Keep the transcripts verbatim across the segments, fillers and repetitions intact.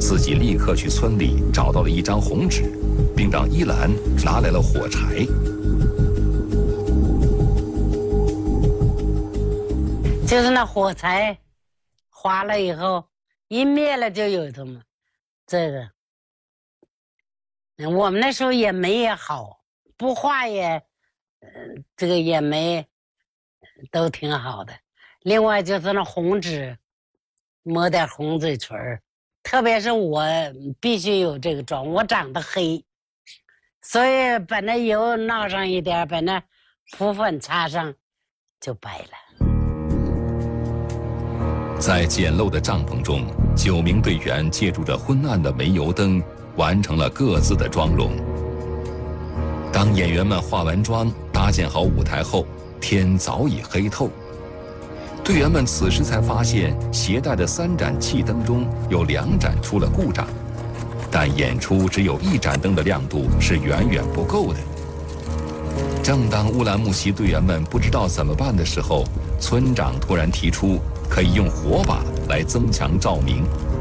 自己立刻去村里找到了一张红纸，并让依兰拿来了火柴。 就是那火柴划了以后，一灭了就有的嘛。这个，我们那时候眼眉也好，不画也，呃，这个眼眉都挺好的。另外就是那红纸，抹点红嘴唇儿，特别是我必须有这个妆，我长得黑，所以把那油闹上一点，把那浮粉擦上，就白了。 在简陋的帐篷中，九名队员借助着昏暗的煤油灯，完成了各自的妆容。当演员们化完妆、搭建好舞台后，天早已黑透。队员们此时才发现，携带的三盏气灯中有两盏出了故障，但演出只有一盏灯的亮度是远远不够的。正当乌兰牧骑队员们不知道怎么办的时候，村长突然提出可以用火把来增强照明。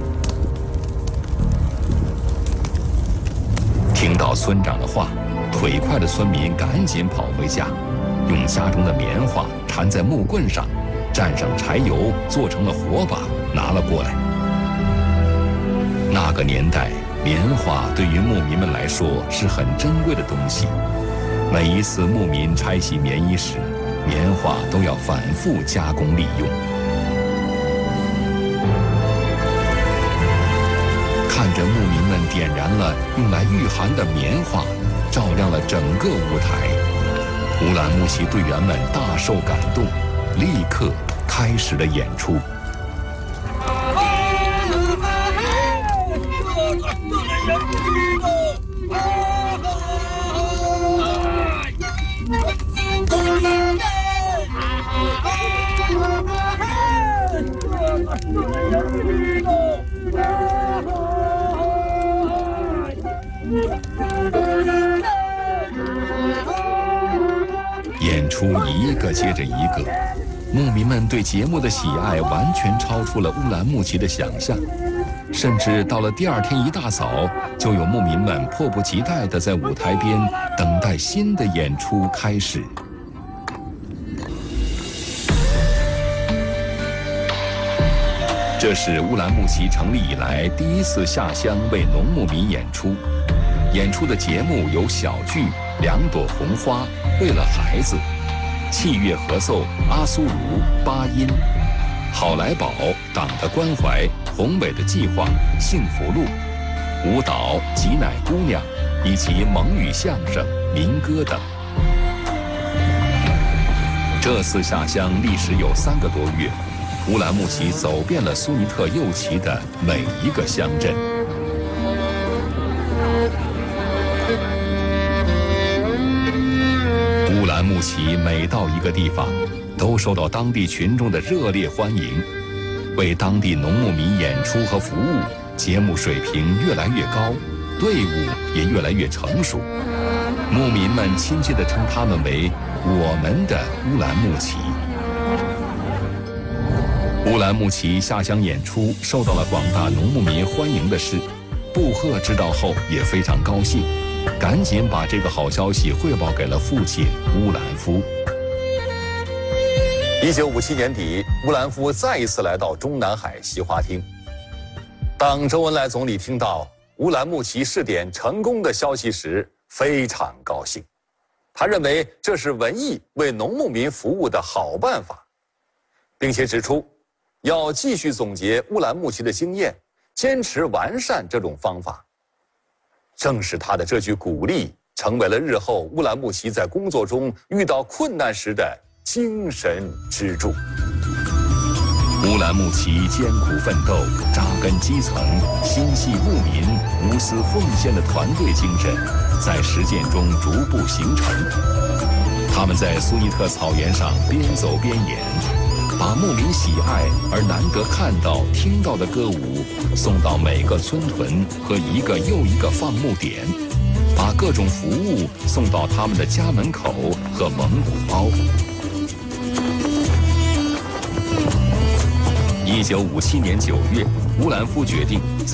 听到村长的话，腿快的村民赶紧跑回家，用家中的棉花缠在木棍上，蘸上柴油做成了火把，拿了过来。那个年代，棉花对于牧民们来说是很珍贵的东西。每一次牧民拆洗棉衣时，棉花都要反复加工利用。看着牧民们点燃了用来御寒的棉花，照亮了整个舞台，乌兰牧骑队员们大受感动，立刻开始了演出。演出一个接着一个，牧民们对节目的喜爱完全超出了乌兰牧骑的想象，甚至到了第二天一大早，就有牧民们迫不及待地在舞台边等待新的演出开始。这是乌兰牧骑成立以来第一次下乡为农牧民演出。演出的节目有小剧《两朵红花》、为了孩子、器乐合奏阿苏如、八音、好来宝、党的关怀、宏伟的计划、幸福路、舞蹈挤奶姑娘以及蒙语相声、民歌等。这次下乡历时有三个多月，乌兰牧骑走遍了苏尼特右旗的每一个乡镇。乌兰牧骑每到一个地方，都受到当地群众的热烈欢迎，为当地农牧民演出和服务，节目水平越来越高，队伍也越来越成熟。牧民们亲切地称他们为“我们的乌兰牧骑”。乌兰牧骑下乡演出受到了广大农牧民欢迎的事，布赫知道后也非常高兴，赶紧把这个好消息汇报给了父亲乌兰夫。 一九五七年底，乌兰夫再一次来到中南海西花厅。当周恩来总理听到乌兰牧骑试点成功的消息时，非常高兴。他认为这是文艺为农牧民服务的好办法，并且指出要继续总结乌兰牧骑的经验，坚持完善这种方法。正是他的这句鼓励，成为了日后乌兰牧骑在工作中遇到困难时的精神支柱。 乌兰牧骑艰苦奋斗、扎根基层、心系牧民、无私奉献的团队精神，在实践中逐步形成。他们在苏尼特草原上边走边演，把牧民喜爱而难得看到、听到的歌舞送到每个村屯和一个又一个放牧点，把各种服务送到他们的家门口和蒙古包。一九五七年九月，乌兰夫决定